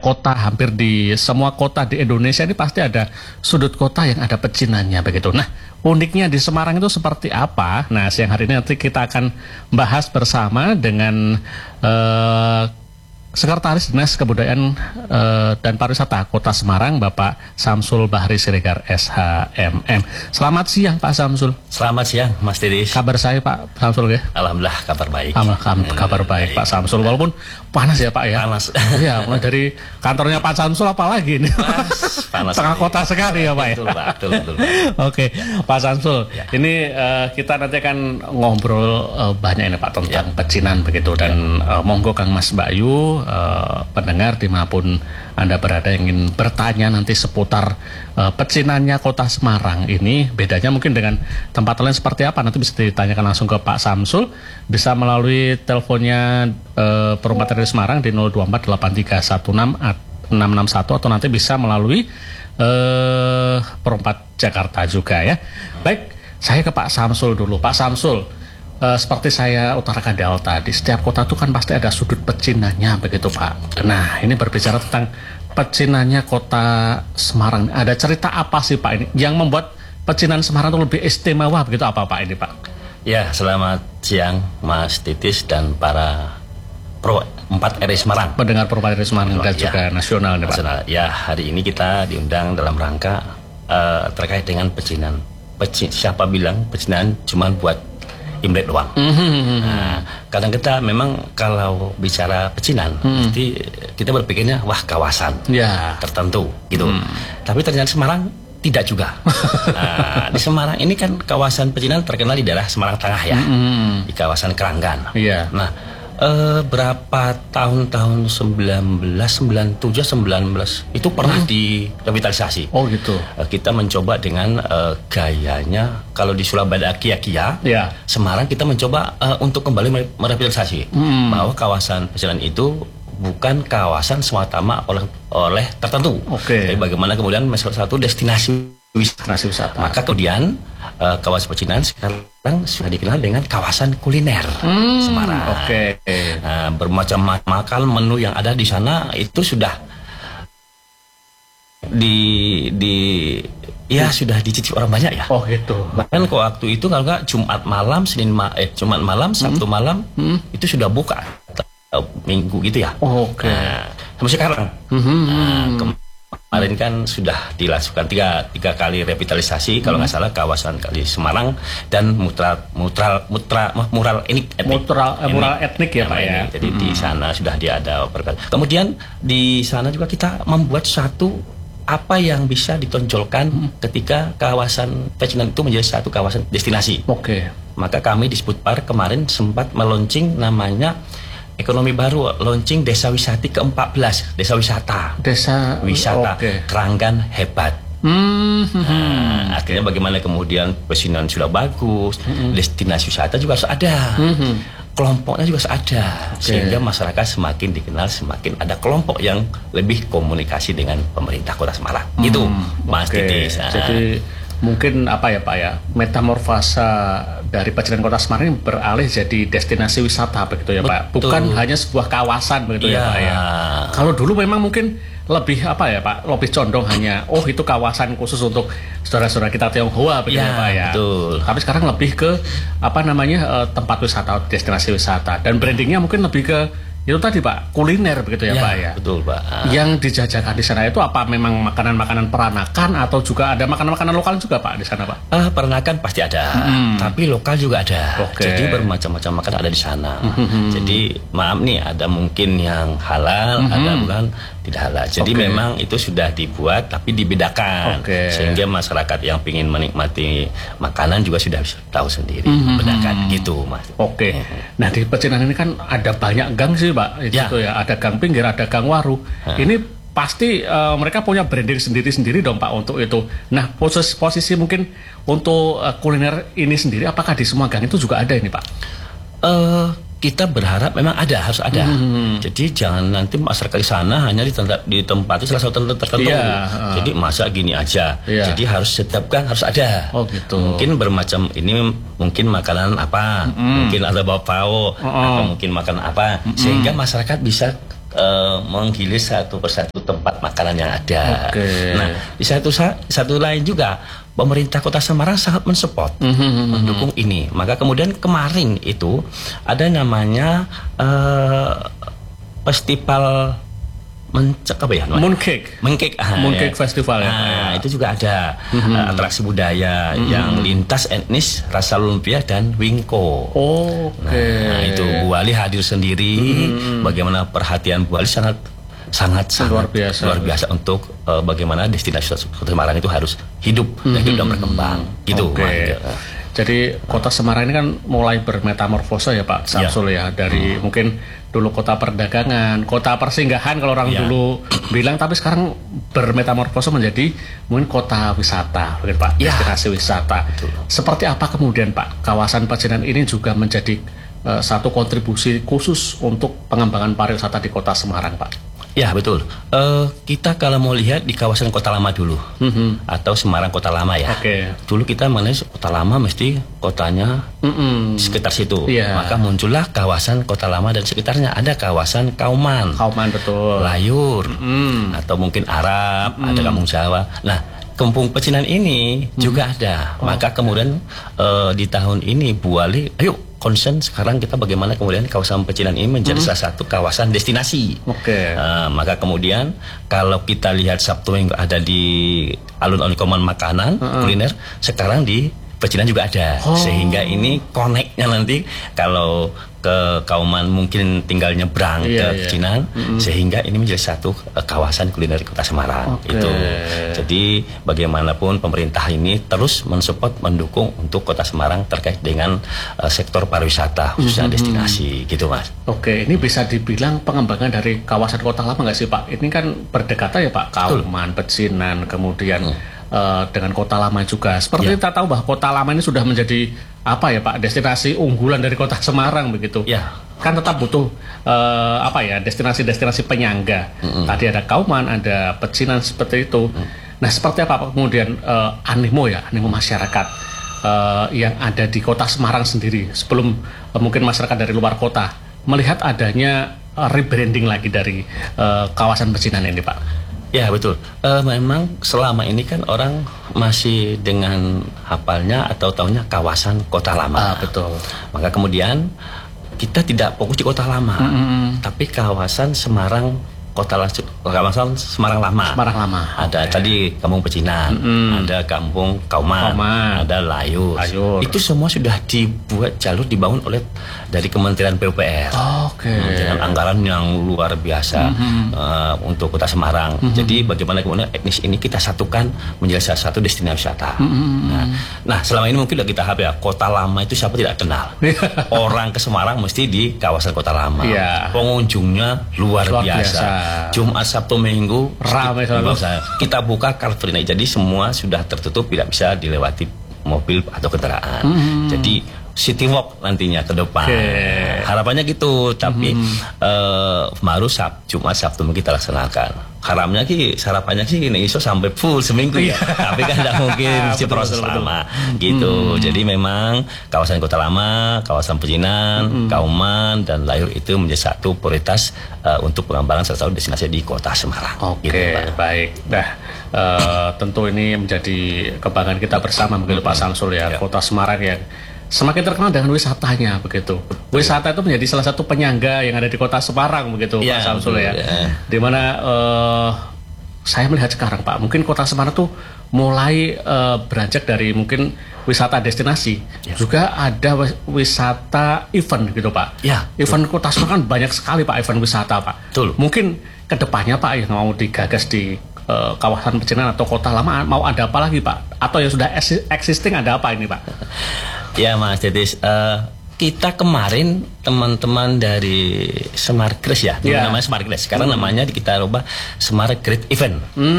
kota, hampir di semua kota di Indonesia ini pasti ada sudut kota yang ada pecinannya begitu. Nah, uniknya di Semarang itu seperti apa? Nah, siang hari ini nanti kita akan bahas bersama dengan Sekretaris Dinas Kebudayaan dan Pariwisata Kota Semarang, Bapak Samsul Bahri Siregar, SHMM. Selamat siang, Pak Samsul. Selamat siang, Mas Didis. Kabar saya, Pak Samsul, ya? Alhamdulillah, kabar baik. Alhamdulillah, kabar baik, Pak Samsul. Walaupun panas ya, Pak, ya? Panas. Iya, mulai dari kantornya Pak Samsul apalagi ini. Panas. Tengah kota sekali ya, Pak, ya? Betul, Pak. Betul. Oke, Pak Samsul. Ya. Ini kita nanti akan ngobrol banyak ini, Pak, tentang pecinan begitu. Dan monggo Kang Mas Bayu, pendengar dimanapun Anda berada yang ingin bertanya nanti seputar pecinannya Kota Semarang ini, bedanya mungkin dengan tempat lain seperti apa, nanti bisa ditanyakan langsung ke Pak Samsul, bisa melalui teleponnya Perumatan dari Semarang di 0248316 atau nanti bisa melalui Perumpat Jakarta juga ya. Baik, saya ke Pak Samsul dulu. Pak Samsul, seperti saya utarakan di awal tadi, setiap kota itu kan pasti ada sudut pecinannya begitu, Pak. Nah, ini berbicara tentang pecinannya Kota Semarang. Ada cerita apa sih, Pak, ini yang membuat pecinan Semarang itu lebih istimewa begitu, apa, Pak, ini, Pak? Ya, selamat siang Mas Titis dan para Pro 4 RI Semarang. Pendengar Pro 4 RI Semarang dan juga nasional, nih, Pak. Nasional. Ya, hari ini kita diundang dalam rangka terkait dengan pecinan. Siapa bilang pecinan cuma buat Imlek doang. Nah, kadang kita memang kalau bicara pecinan, pasti kita berpikirnya wah kawasan tertentu gitu. Tapi ternyata Semarang tidak juga. Nah, di Semarang ini kan kawasan pecinan terkenal di daerah Semarang Tengah ya, di kawasan Keranggan. Nah, berapa tahun 1997-19 itu pernah direvitalisasi. Oh gitu. Kita mencoba dengan gayanya kalau di Surabaya Kia-Kia, Semarang kita mencoba untuk kembali merevitalisasi bahwa kawasan pecinan itu bukan kawasan semata-mata oleh tertentu. Tapi bagaimana kemudian salah satu destinasi wisata. Maka kemudian kawasan pecinan sekarang sudah dikenal dengan kawasan kuliner Semarang. Bermacam-macam menu yang ada di sana itu sudah sudah dicicipi orang banyak ya. Oh gitu. Bahkan waktu itu kalau nggak Jumat malam, Jumat malam, Sabtu malam itu sudah buka. Minggu gitu ya. Sampai sekarang. Kemarin kan sudah dilakukan tiga kali revitalisasi kalau nggak salah kawasan kali Semarang dan mural etnik ya Pak ya. Jadi di sana sudah ada kemudian di sana juga kita membuat satu apa yang bisa ditonjolkan ketika kawasan pecinan itu menjadi satu kawasan destinasi. Maka kami di Sputpar kemarin sempat meluncing namanya ekonomi baru, launching desa wisata ke-14, desa wisata Keranggan Hebat. Akhirnya bagaimana kemudian pecinan sudah bagus, destinasi wisata juga harus ada, kelompoknya juga harus ada, sehingga masyarakat semakin dikenal, semakin ada kelompok yang lebih komunikasi dengan pemerintah Kota Semarang. Itu Mas Titis. Jadi mungkin apa ya Pak ya, metamorfosa dari pecinan Kota Semarang beralih jadi destinasi wisata begitu ya Pak. Bukan hanya sebuah kawasan begitu ya Pak ya. Kalau dulu memang mungkin lebih apa ya Pak, lebih condong hanya itu kawasan khusus untuk saudara-saudara kita Tionghoa begitu ya Pak ya. Tapi sekarang lebih ke tempat wisata, destinasi wisata, dan brandingnya mungkin lebih ke itu tadi Pak, kuliner begitu ya Pak ya. Betul Pak. Yang dijajakan di sana itu apa memang makanan-makanan peranakan atau juga ada makanan-makanan lokal juga Pak di sana Pak? Peranakan pasti ada, tapi lokal juga ada. Jadi bermacam-macam makanan ada di sana. Jadi maaf nih, ada mungkin yang halal, ada bukan tidak halal. Jadi memang itu sudah dibuat tapi dibedakan, sehingga masyarakat yang ingin menikmati makanan juga sudah tahu sendiri membedakan gitu Mas. Nah di pecinan ini kan ada banyak gang sih Pak, itu ya, ada gang pinggir, ada gang waru. Ini pasti mereka punya branding sendiri-sendiri dong Pak untuk itu. Nah posisi mungkin untuk kuliner ini sendiri, apakah di semua gang itu juga ada ini Pak? Kita berharap memang harus ada. Jadi jangan nanti masyarakat di sana hanya ditempati salah satu tertentu. Jadi masa gini aja. Jadi setiap gang harus ada. Mungkin bermacam ini, mungkin makanan apa, mungkin ada bapao, atau mungkin makanan apa, sehingga masyarakat bisa menggilir satu persatu tempat makanan yang ada. Nah, di satu lain juga pemerintah Kota Semarang sangat mensupport, mendukung ini. Maka kemudian kemarin itu ada namanya festival Mooncake Festival ya. Itu juga ada atraksi budaya yang lintas etnis, rasa lumpia dan wingko. Nah, itu Bu Wali hadir sendiri. Bagaimana perhatian Bu Wali sangat luar biasa untuk bagaimana destinasi Kota Semarang itu harus hidup dan berkembang gitu. Jadi Kota Semarang ini kan mulai bermetamorfosa ya Pak Samsul ya, dari mungkin dulu kota perdagangan, kota persinggahan kalau orang dulu bilang, tapi sekarang bermetamorfosa menjadi mungkin kota wisata, mungkin Pak, destinasi wisata. Betul. Seperti apa kemudian Pak kawasan Pecinan ini juga menjadi satu kontribusi khusus untuk pengembangan pariwisata di Kota Semarang Pak? Ya betul. Kita kalau mau lihat di kawasan Kota Lama dulu, atau Semarang Kota Lama ya. Dulu kita mengenai Kota Lama mesti kotanya sekitar situ. Maka muncullah kawasan Kota Lama dan sekitarnya. Ada kawasan Kauman, betul. Layur, atau mungkin Arab, ada Kampung Jawa. Nah, Kampung Pecinan ini juga ada. Maka kemudian di tahun ini Bu Wali, ayo concern sekarang kita bagaimana kemudian kawasan Pecinan ini menjadi salah satu kawasan destinasi. Maka kemudian kalau kita lihat Sabtu Minggu ada di alun-alun Kauman makanan, kuliner, sekarang di Pecinan juga ada. Sehingga ini connect-nya nanti kalau ke Kauman mungkin tinggal nyebrang ke Pecinan, sehingga ini menjadi satu kawasan kuliner di Kota Semarang. Itu. Jadi bagaimanapun pemerintah ini terus mensupport, mendukung untuk Kota Semarang terkait dengan sektor pariwisata khususnya destinasi gitu Mas. Ini bisa dibilang pengembangan dari kawasan Kota Lama nggak sih Pak? Ini kan berdekatan ya Pak, Kauman, Pecinan, kemudian dengan Kota Lama juga. Seperti kita tahu bahwa Kota Lama ini sudah menjadi apa ya Pak, destinasi unggulan dari Kota Semarang begitu. Kan tetap butuh destinasi-destinasi penyangga. Tadi ada Kauman, ada Pecinan seperti itu. Nah, seperti apa kemudian animo masyarakat yang ada di Kota Semarang sendiri sebelum mungkin masyarakat dari luar kota melihat adanya rebranding lagi dari kawasan Pecinan ini Pak? Ya betul. Memang selama ini kan orang masih dengan hafalnya atau tahunya kawasan Kota Lama. Betul. Maka kemudian kita tidak fokus di Kota Lama, tapi kawasan Semarang kawasan Semarang Lama. Ada tadi Kampung Pecinan, ada Kampung Kauman, ada Layur. Itu semua sudah dibuat jalur dibangun oleh dari Kementerian PUPR. Dengan anggaran yang luar biasa untuk Kota Semarang. Jadi bagaimana kemudian etnis ini kita satukan menjadi salah satu destinasi wisata. Nah, selama ini mungkin kita tahap ya, Kota Lama itu siapa tidak kenal. Orang ke Semarang mesti di kawasan Kota Lama. Pengunjungnya luar biasa. Jumat, Sabtu, Minggu ramai selalu. Kita buka Car Free Night, jadi semua sudah tertutup, tidak bisa dilewati mobil atau kendaraan. Jadi city walk nantinya ke depan. Harapannya gitu, tapi baru Jumat, Sabtu Minggu kita laksanakan. Harapannya sih ini iso sampai full seminggu ya. Tapi kan tidak mungkin si proses lama gitu. Jadi memang kawasan Kota Lama, kawasan Pecinan, Kauman dan Layur itu menjadi satu prioritas untuk pengembangan salah satu destinasi di Kota Semarang. Baik. Nah, tentu ini menjadi kebanggaan kita bersama begitu Pak Samsul ya. Kota Semarang yang semakin terkenal dengan wisatanya begitu. Wisata itu menjadi salah satu penyangga yang ada di Kota Semarang begitu Pak Samsul ya. Dimana saya melihat sekarang Pak, mungkin Kota Semarang tuh mulai beranjak dari mungkin wisata destinasi, juga ada wisata event gitu Pak. Event Kota Semarang kan banyak sekali Pak, event wisata Pak. Mungkin kedepannya Pak yang mau digagas di kawasan Pecinan atau Kota Lama mau ada apa lagi Pak? Atau yang sudah existing ada apa ini Pak? Ya Mas Detis, kita kemarin teman-teman dari Smart Grace ya, namanya Smart Grace. Sekarang namanya kita rubah Smart Great Event.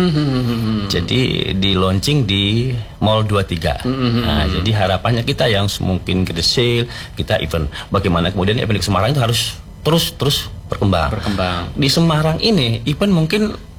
Jadi di launching di Mall 23. Nah, jadi harapannya kita yang mungkin gede sale, kita event. Bagaimana kemudian event di Semarang itu harus terus berkembang. Di Semarang ini event mungkin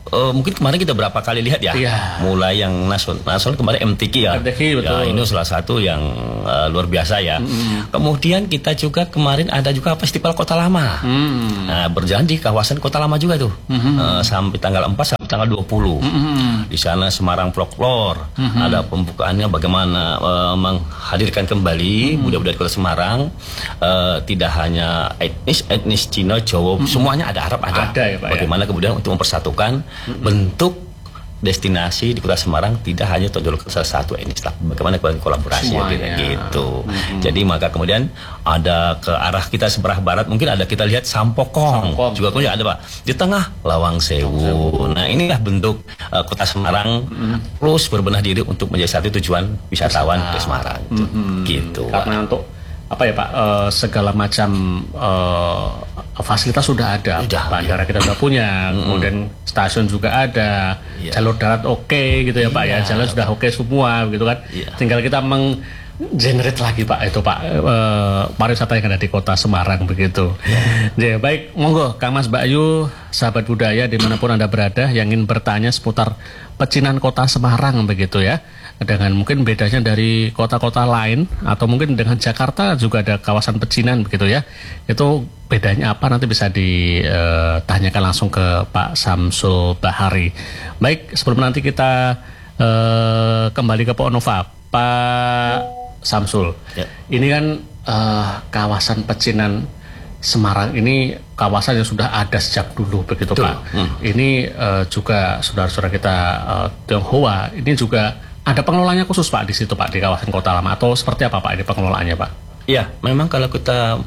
mungkin kemarin kita berapa kali lihat ya, mulai yang nasional kemarin MTQ ya, ya ini salah satu yang luar biasa ya. Kemudian kita juga kemarin ada juga festival Kota Lama, nah, berjalan di kawasan Kota Lama juga tuh, sampai tanggal 4 sampai tanggal 20. Di sana Semarang Folklore, ada pembukaannya bagaimana menghadirkan kembali budaya-budaya Kota Semarang, tidak hanya etnis Cina, Jawa, semuanya ada, Arab ada ya, Pak, bagaimana kemudian untuk mempersatukan bentuk destinasi di Kota Semarang tidak hanya tonjolkan salah satu etnis, bagaimana kolaborasi gitu. Jadi maka kemudian ada ke arah kita sebelah barat, mungkin ada kita lihat Sampokong. Juga kemudian ada Pak di tengah Lawang Sewu. Nah inilah bentuk Kota Semarang terus berbenah diri untuk menjadi satu tujuan wisatawan ke Semarang gitu. Karena untuk apa ya Pak, segala macam fasilitas sudah ada, bandara kita sudah punya, kemudian stasiun juga ada, jalur darat gitu ya Pak ya, jalan sudah semua gitu kan, tinggal kita generate lagi Pak itu Pak pariwisata yang ada di Kota Semarang begitu. Ya, baik, monggo Kang Mas Bayu, sahabat budaya dimanapun Anda berada yang ingin bertanya seputar pecinan Kota Semarang begitu ya, dengan mungkin bedanya dari kota-kota lain atau mungkin dengan Jakarta juga ada kawasan pecinan begitu ya, itu bedanya apa nanti bisa ditanyakan langsung ke Pak Samsul Bahari. Baik, sebelum nanti kita kembali ke Pak Nova, Pak Samsul, ini kan kawasan pecinan Semarang ini kawasan yang sudah ada sejak dulu begitu Pak. Ini juga saudara-saudara kita Tionghoa ini juga ada pengelolanya khusus Pak di situ Pak, di kawasan Kota Lama, atau seperti apa Pak ini pengelolaannya Pak? Ya, memang kalau kita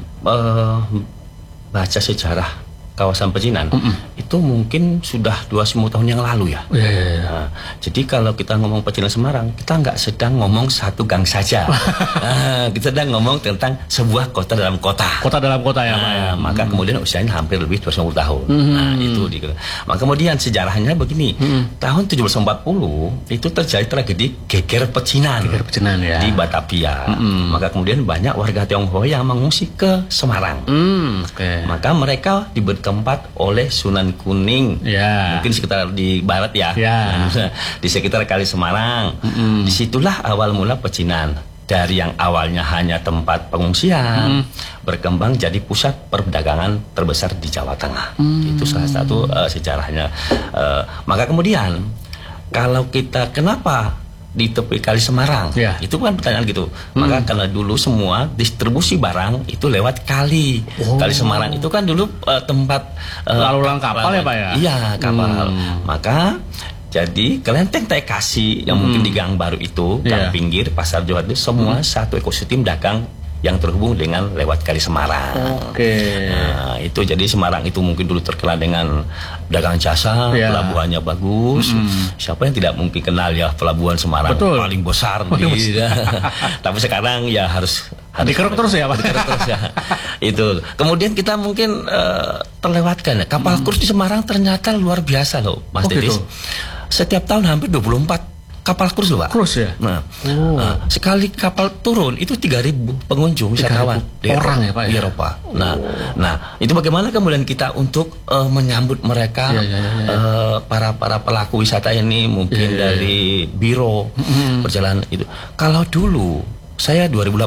baca sejarah kawasan pecinan itu mungkin sudah 250 tahun yang lalu ya. Nah, jadi kalau kita ngomong pecinan Semarang, kita nggak sedang ngomong satu gang saja. Kita sedang ngomong tentang sebuah kota dalam kota. Kota dalam kota ya Pak ya. Maka kemudian usianya hampir lebih 250 tahun. Nah itu maka kemudian sejarahnya begini. Tahun 1740 itu terjadi tragedi geger pecinan. Geger pecinan ya. Di Batavia. Maka kemudian banyak warga Tionghoa yang mengungsi ke Semarang. Maka mereka diberi tempat oleh Sunan Kuning, mungkin sekitar di barat ya, di sekitar Kali Semarang. Disitulah awal mula pecinan, dari yang awalnya hanya tempat pengungsian berkembang jadi pusat perdagangan terbesar di Jawa Tengah. Itu salah satu sejarahnya. Maka kemudian kalau kita kenapa di tepi Kali Semarang, itu kan pertanyaan gitu. Maka karena dulu semua distribusi barang itu lewat kali. Kali Semarang itu kan dulu tempat lalu lalang kapal ya Pak ya. Iya, kapal. Maka jadi Kelenteng Tekasi yang mungkin di Gang Baru itu, Gang Pinggir, Pasar Johar itu semua satu ekosistem dagang yang terhubung dengan lewat Kali Semarang. Nah, itu jadi Semarang itu mungkin dulu terkenal dengan dagang jasa, pelabuhannya bagus. Siapa yang tidak mungkin kenal ya pelabuhan Semarang paling besar. Tapi sekarang ya harus dikeruk terus ya Pak. Dikeruk terus ya. Itu. Kemudian kita mungkin terlewatkan ya, kapal krus di Semarang ternyata luar biasa loh Mas Dedis. Setiap tahun hampir 24 kapal krus loh Pak. Krus ya? Nah, sekali kapal turun itu 3.000 pengunjung wisatawan orang ya Pak di Eropa. Nah, itu bagaimana kemudian kita untuk menyambut mereka, para pelaku wisata ini mungkin dari biro perjalanan itu. Kalau dulu saya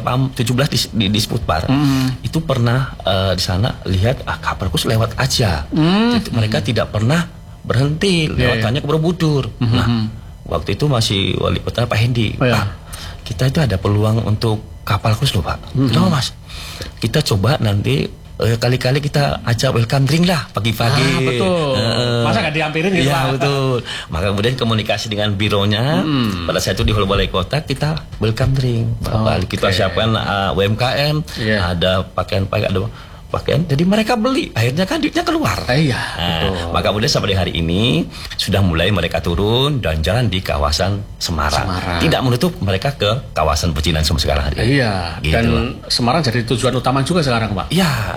2017 di Sputbar itu pernah di sana lihat kapal krus lewat aja. Mereka tidak pernah berhenti, lewatannya ke Borobudur. Nah, waktu itu masih wali kota Pak Hendi. Pak, kita itu ada peluang untuk kapal krus loh Pak. Kenapa Mas? Kita coba nanti kali-kali kita ajak welcome drink lah pagi-pagi. Betul. Masa nggak diampirin gitu? Iya betul. Maka kemudian komunikasi dengan bironya. Pada saat itu di Hall Balai Kota kita welcome drink. Kita siapkan UMKM, ada pakaian-pakaian, ada pakaian, jadi mereka beli, akhirnya kan duitnya keluar. Maka kemudian sampai hari ini sudah mulai mereka turun dan jalan di kawasan Semarang. Tidak menutup mereka ke kawasan pecinan sampai sekarang hari ini. Gitu. Dan Semarang jadi tujuan utama juga sekarang Pak. Iya.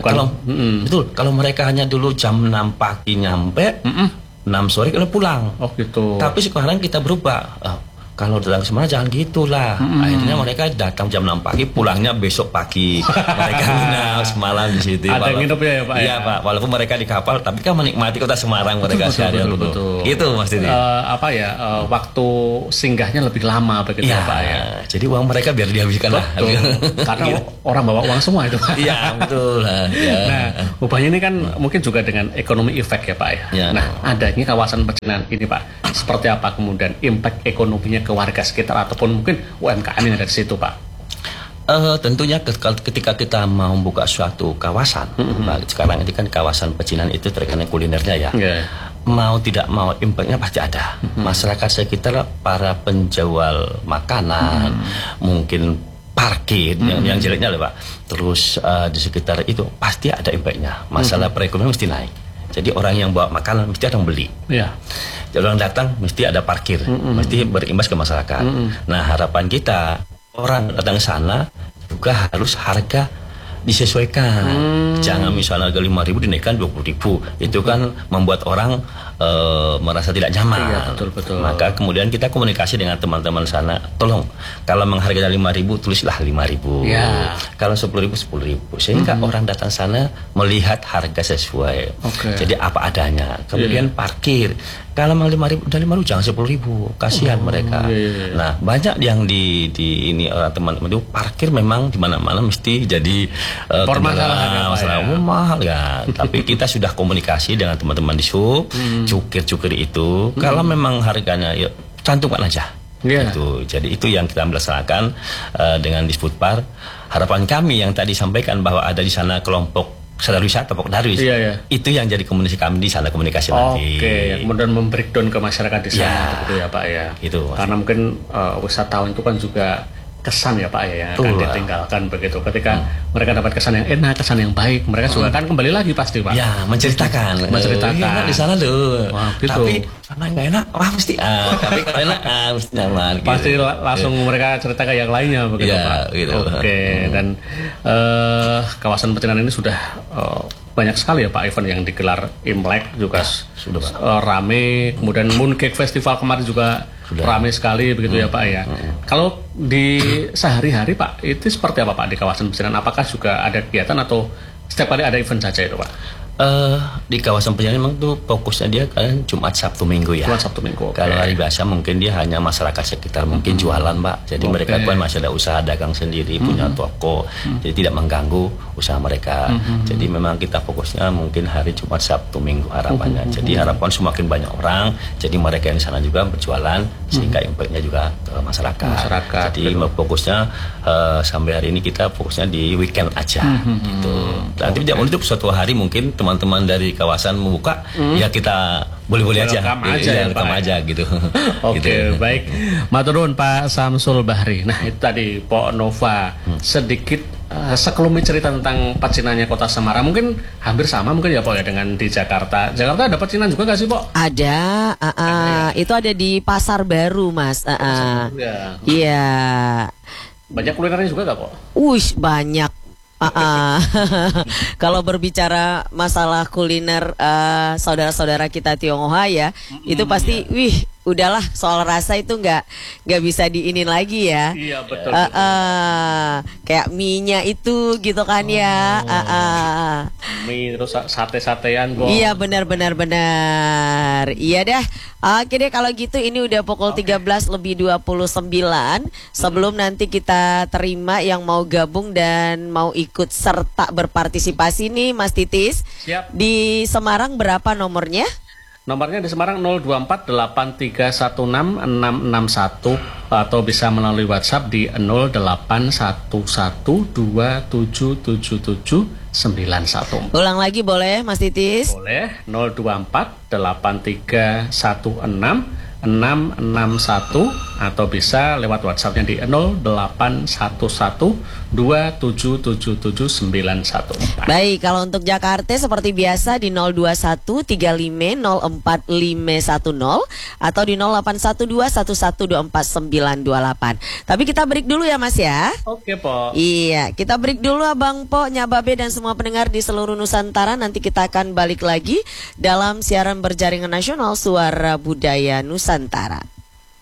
Betul. Kalau mereka hanya dulu jam 6 pagi nyampe, 6 sore kalau pulang. Gitu. Tapi sekarang kita berubah. kalau datang ke Semarang jangan gitulah. Akhirnya mereka datang jam 6 pagi, pulangnya besok pagi. Mereka nginap semalam di situ. Ada nginep ya Pak? Iya Pak, walaupun mereka di kapal, tapi kan menikmati kota Semarang mereka seharian. Betul. Itu Mas Didi. Waktu singgahnya lebih lama begitu ya Pak ya. Jadi uang mereka biar dihabiskan lah. Karena orang bawa uang semua itu Pak. Iya betul. Nah, ubahnya ini kan mungkin juga dengan ekonomi efek ya Pak ya. Nah, adanya kawasan pecinan ini Pak, seperti apa kemudian impact ekonominya ke warga sekitar ataupun mungkin UMKM yang ada di situ Pak? Tentunya ketika kita mau buka suatu kawasan, sekarang ini kan kawasan pecinan itu terkait kulinernya ya. Mau tidak mau impactnya pasti ada. Masyarakat sekitar, para penjual makanan, mungkin parkir yang jeleknya loh Pak. Terus di sekitar itu pasti ada impactnya. Masalah perekonomian mesti naik. Jadi orang yang bawa makanan mesti ada yang beli. Jadi orang datang mesti ada parkir, mesti berimbas ke masyarakat. Nah harapan kita, orang datang ke sana juga harus harga disesuaikan. Jangan misalnya harga 5.000 dinaikkan 20.000. Itu kan membuat orang merasa tidak nyaman. Iya, betul. Maka kemudian kita komunikasi dengan teman-teman sana. Tolong, kalau menghargai 5.000 tulislah 5.000. Kalau 10.000 10.000. Sehingga orang datang sana melihat harga sesuai. Jadi apa adanya. Kemudian parkir. Kalau memang 5.000, udah 5.000 jangan 10.000, kasihan mereka. Nah banyak yang di ini orang teman-teman itu parkir memang di mana-mana mesti jadi masalah mahal ya. Tapi kita sudah komunikasi dengan teman-teman di sub, cukir itu. Kalau memang harganya ya cantumkan aja. Itu. Jadi itu yang kita melaksanakan dengan Disputpar. Harapan kami yang tadi sampaikan bahwa ada di sana kelompok sadar wisata, Pokdarwis. Itu yang jadi komunikasi kami di sana, komunikasi nanti. Kemudian membreakdown ke masyarakat di sana gitu ya Pak ya. Itu. Karena mungkin wisatawan itu kan juga kesan ya Pak ya, yang akan ditinggalkan begitu. Ketika mereka dapat kesan yang enak, kesan yang baik, mereka juga akan kembali lagi pasti Pak. Ya, menceritakan. Menceritakan. Di sana loh. Gitu. Tapi karena nggak enak, wah mesti tapi kalau enak mesti nyaman. Pasti langsung mereka cerita ke yang lainnya begitu Pak. Gitu. Dan kawasan pecinan ini sudah banyak sekali ya Pak event yang digelar. Imlek juga sudah rame, kemudian Mooncake Festival kemarin juga rame sekali begitu ya Pak ya. Kalau di sehari-hari Pak, itu seperti apa Pak di kawasan pecinan? Apakah juga ada kegiatan atau setiap kali ada event saja itu Pak? Di kawasan pecinan memang tuh fokusnya dia kan Jumat Sabtu Minggu ya. Jumat Sabtu Minggu. Kalau hari biasa mungkin dia hanya masyarakat sekitar mungkin jualan Pak. Jadi mereka kan masih ada usaha dagang sendiri, punya toko. Jadi tidak mengganggu usaha mereka. Jadi memang kita fokusnya mungkin hari Jumat Sabtu Minggu harapannya. Jadi harapan semakin banyak orang, jadi mereka yang di sana juga berjualan sehingga impactnya juga ke masyarakat. Jadi fokusnya sampai hari ini kita fokusnya di weekend aja. Gitu. Nanti tidak menutup suatu hari mungkin teman-teman dari kawasan membuka, ya kita boleh-boleh aja, rekam aja gitu. Baik. Matur nuwun Pak Samsul Bahri. Nah itu tadi Pok Nova sedikit sekelumit cerita tentang pecinannya Kota Semarang. Mungkin hampir sama mungkin ya Pok ya dengan di Jakarta. Jakarta ada pecinan juga nggak sih Pok? Ada, itu ada di Pasar Baru Mas. Iya. Banyak kulinernya juga nggak Pok? Banyak. Kalau berbicara masalah kuliner saudara-saudara kita Tionghoa ya, itu pasti udahlah, soal rasa itu nggak bisa diinin lagi ya. Iya betul. Kayak mie-nya itu gitu kan ya. Mie terus sate-satean kok. Iya benar. Iya dah. Oke deh kalau gitu, ini udah pukul 13:29. Sebelum nanti kita terima yang mau gabung dan mau ikut serta berpartisipasi nih Mas Titis. Siap. Di Semarang berapa nomornya? Nomornya di Semarang 02483166661 atau bisa melalui WhatsApp di 0811277791. Ulang lagi boleh Mas Titis? Boleh. 02483166661 atau bisa lewat WhatsAppnya di 0811277791. Baik, kalau untuk Jakarta seperti biasa di 02135045510 atau di 081211242928. Tapi kita break dulu ya Mas ya. Oke Po. Iya, kita break dulu Abang Po, Nyababe dan semua pendengar di seluruh Nusantara. Nanti kita akan balik lagi dalam siaran berjaringan nasional Suara Budaya Nusantara.